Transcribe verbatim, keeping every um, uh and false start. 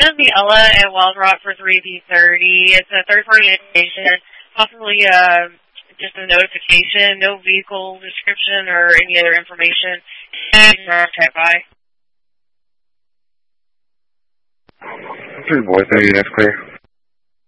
is the Ella at Wild Rock for three B thirty. It's a third-party information, possibly uh, just a notification, no vehicle description or any other information. And check by. three boy thirty, that's clear.